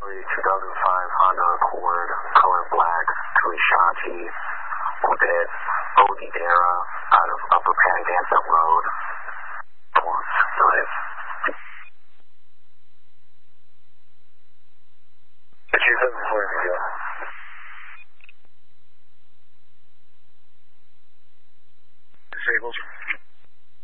Charlie 2005 Honda Accord, color black, Tuishati, Quebec, Odidera, out of Upper Panaganset Road, 465. It's your 740, yeah. Disabled.